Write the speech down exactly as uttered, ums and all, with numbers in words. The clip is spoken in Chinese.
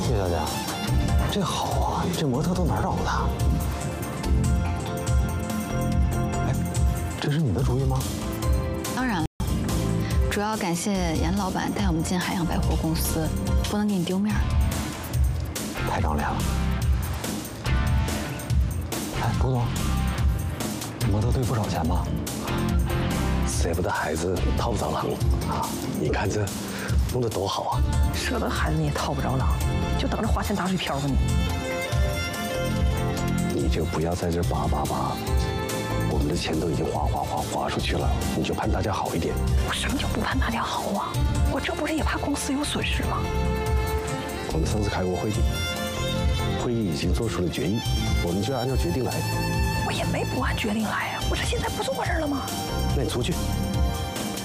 岳小姐，这好啊，这模特都哪儿找的？哎，这是你的主意吗？ 当然了，主要感谢严老板带我们进海洋百货公司，不能给你丢面。 太长脸了。哎，朱总，模特队不少钱吧？ 舍不得孩子套不着狼啊！你看这弄得多好啊！ 舍得孩子你也套不着狼，就等着花钱打水漂吧你！ 你就不要在这叭叭叭，我们的钱都已经花花花花出去了，你就盼大家好一点。 我什么叫不盼大家好啊？我这不是也怕公司有损失吗？ 我们上次开过会议，会议已经做出了决议，我们就按照决定来。 我也没不按决定来呀、啊，我这现在不坐这儿了吗？ 那你出去。